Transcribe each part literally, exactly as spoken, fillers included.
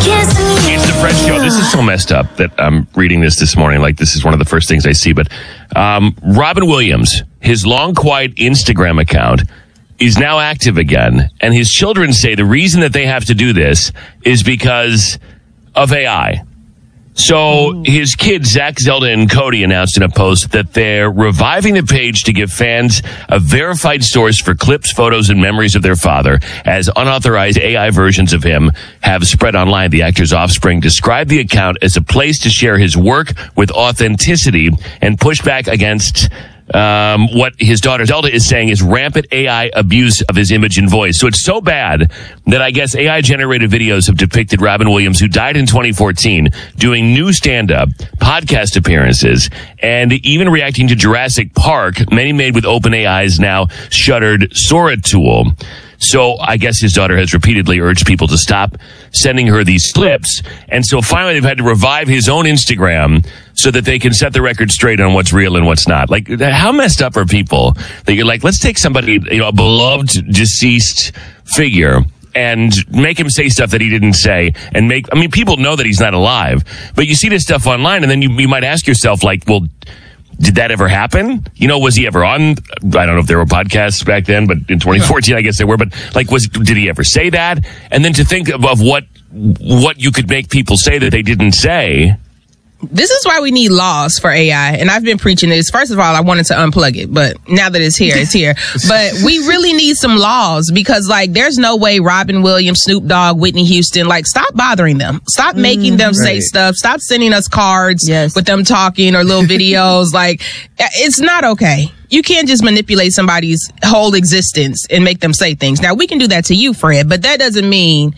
It's the Fred Show. This is so messed up that I'm reading this this morning. Like, this is one of the first things I see. But um, Robin Williams, his long, quiet Instagram account is now active again. And his children say the reason that they have to do this is because of A I. So his kids, Zach, Zelda, and Cody, announced in a post that they're reviving the page to give fans a verified source for clips, photos, and memories of their father, as unauthorized A I versions of him have spread online. The actor's offspring described the account as a place to share his work with authenticity and push back against Um, what his daughter Zelda is saying is rampant A I abuse of his image and voice. So it's so bad that I guess A I-generated videos have depicted Robin Williams, who died in twenty fourteen, doing new stand-up, podcast appearances, and even reacting to Jurassic Park, many made with OpenAI's now shuttered Sora tool. So I guess his daughter has repeatedly urged people to stop sending her these clips. And so finally they've had to revive his own Instagram so that they can set the record straight on what's real and what's not. Like, how messed up are people that you're like, let's take somebody, you know, a beloved deceased figure and make him say stuff that he didn't say and make, I mean, people know that he's not alive, but you see this stuff online and then you, you might ask yourself, like, well, did that ever happen? You know, was he ever on? I don't know if there were podcasts back then, but in twenty fourteen, I guess there were. But like, was did he ever say that? And then to think of, of what what you could make people say that they didn't say. This is why we need laws for A I. And I've been preaching this. First of all, I wanted to unplug it, but now that it's here, it's here. But we really need some laws because, like, there's no way Robin Williams, Snoop Dogg, Whitney Houston, like, stop bothering them. Stop making mm, them right. say stuff. Stop sending us cards yes. with them talking or little videos. Like, it's not okay. You can't just manipulate somebody's whole existence and make them say things. Now, we can do that to you, Fred, but that doesn't mean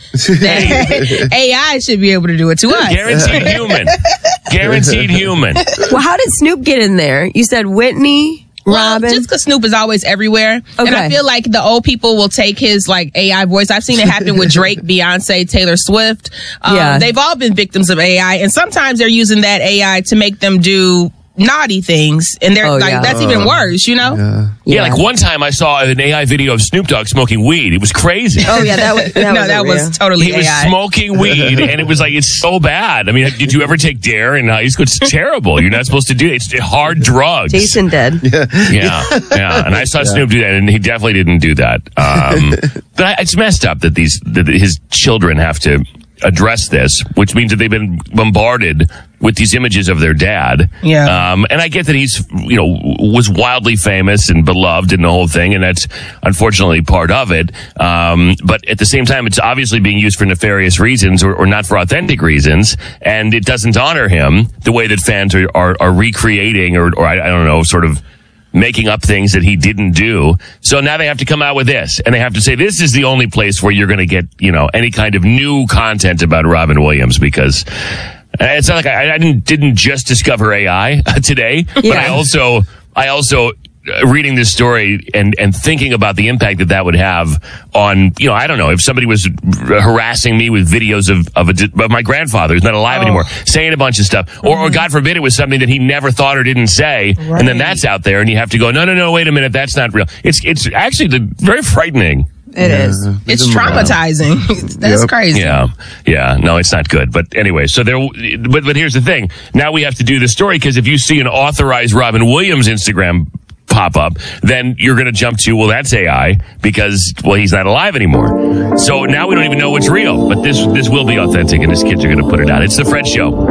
that A I should be able to do it to us. Guaranteed human. Guaranteed human. Well, how did Snoop get in there? You said Whitney, well, Robin? Just because Snoop is always everywhere. Okay. And I feel like the old people will take his, like, A I voice. I've seen it happen with Drake, Beyonce, Taylor Swift. Um, yeah. They've all been victims of A I, and sometimes they're using that A I to make them do naughty things, and they're oh, like yeah. that's even worse, you know. Yeah. Yeah, yeah, like one time I saw an A I video of Snoop Dogg smoking weed. It was crazy. Oh yeah, that was that no, was that real. was totally. He A I. was smoking weed, and it was like it's so bad. I mean, did you ever take Dare in high school? It's terrible. You're not supposed to do it. It's hard drugs. Jason did. Yeah, yeah, yeah. And I saw yeah. Snoop do that, and he definitely didn't do that. Um, but I, it's messed up that these that his children have to address this, which means that they've been bombarded with these images of their dad. Yeah. Um, and I get that he's, you know, was wildly famous and beloved and the whole thing, and that's unfortunately part of it. Um, but at the same time, it's obviously being used for nefarious reasons or, or not for authentic reasons, and it doesn't honor him the way that fans are, are, are recreating or, or I, I don't know, sort of making up things that he didn't do. So now they have to come out with this, and they have to say this is the only place where you're going to get, you know, any kind of new content about Robin Williams, because it's not like I, I didn't didn't just discover A I today, yeah. but I also I also reading this story and and thinking about the impact that that would have on, you know, I don't know, if somebody was harassing me with videos of of, a, of my grandfather who's not alive oh. anymore, saying a bunch of stuff, or, mm-hmm. or God forbid it was something that he never thought or didn't say, right. and then that's out there, and you have to go, no, no, no, wait a minute, that's not real. It's it's actually the, very frightening. It yeah. is. It's traumatizing. That's yep. crazy. Yeah. Yeah. No, it's not good. But anyway, so there, but, but here's the thing. Now we have to do the story, because if you see an authorized Robin Williams Instagram pop up, then you're going to jump to, well, that's A I, because, well, he's not alive anymore. So now we don't even know what's real, but this, this will be authentic, and his kids are going to put it out. It's the Fred Show.